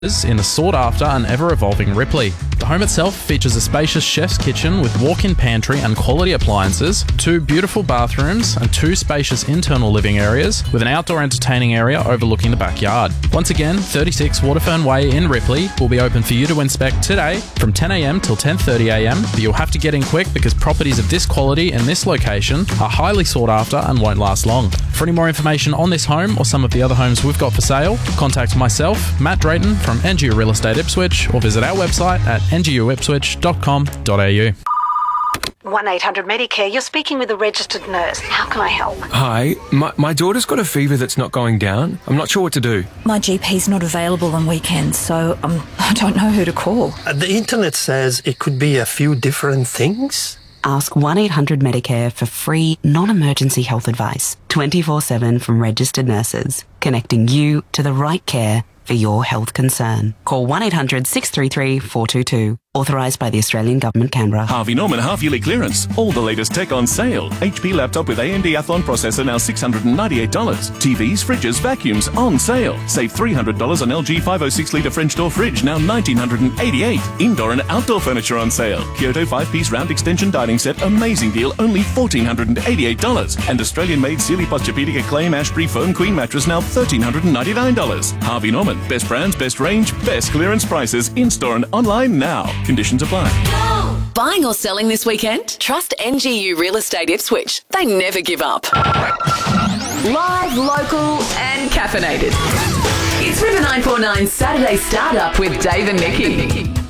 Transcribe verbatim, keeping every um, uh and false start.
in the sought-after and ever-evolving Ripley. The home itself features a spacious chef's kitchen with walk-in pantry and quality appliances, two beautiful bathrooms and two spacious internal living areas with an outdoor entertaining area overlooking the backyard. Once again, thirty-six Waterfern Way in Ripley will be open for you to inspect today from ten a m till ten thirty a m, but you'll have to get in quick because properties of this quality in this location are highly sought after and won't last long. For any more information on this home or some of the other homes we've got for sale, contact myself, Matt Drayton from N G U Real Estate Ipswich, or visit our website at n g u ipswich dot com dot a u. one eight hundred Medicare, you're speaking with a registered nurse. How can I help? Hi, my, my daughter's got a fever that's not going down. I'm not sure what to do. My G P's not available on weekends, so um, I don't know who to call. Uh, the internet says it could be a few different things. Ask one eight hundred Medicare for free, non-emergency health advice, twenty-four seven from registered nurses, connecting you to the right care for your health concern. Call one eight hundred six three three four two two. Authorised by the Australian Government, Canberra. Harvey Norman half-yearly clearance. All the latest tech on sale. H P laptop with A M D Athlon processor now six hundred ninety-eight dollars. T Vs, fridges, vacuums on sale. Save three hundred dollars on L G five oh six litre French door fridge, now one thousand nine hundred eighty-eight dollars. Indoor and outdoor furniture on sale. Kyoto five-piece round extension dining set, amazing deal, only one thousand four hundred eighty-eight dollars. And Australian-made Sealy Posturepedic Acclaim Ashbury Foam Queen mattress, now one thousand three hundred ninety-nine dollars. Harvey Norman. Best brands, best range, best clearance prices. In-store and online now. Conditions apply. Buying or selling this weekend? Trust N G U Real Estate Ipswich. They never give up. Live, local and caffeinated. It's River nine four nine Saturday Startup with Dave and Nikki.